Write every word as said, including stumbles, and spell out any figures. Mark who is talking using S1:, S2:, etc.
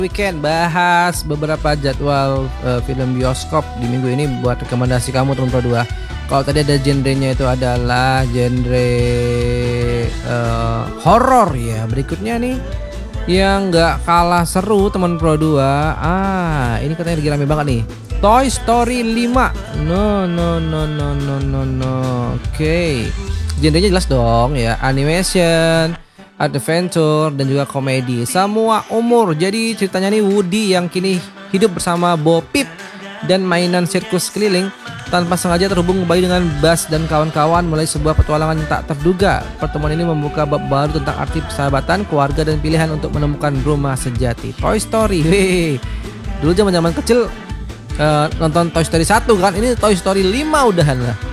S1: Weekend bahas beberapa jadwal uh, film bioskop di minggu ini buat rekomendasi kamu teman Pro dua. Kalau tadi ada genrenya itu adalah genre uh, horor ya. Berikutnya nih yang nggak kalah seru teman Pro dua. Ah, ini katanya lagi rame banget nih. Toy Story lima. No no no no no no no. Oke. Okay. Genrenya jelas dong ya, animation, adventure dan juga komedi. Semua umur. Jadi ceritanya nih Woody yang kini hidup bersama Bo Peep dan mainan sirkus keliling tanpa sengaja terhubung kembali dengan Buzz dan kawan-kawan mulai sebuah petualangan yang tak terduga. Pertemuan ini membuka bab baru tentang arti persahabatan, keluarga dan pilihan untuk menemukan rumah sejati. Toy Story. Wih. Dulu zaman-zaman kecil uh, nonton Toy Story satu kan, ini Toy Story lima udahan lah.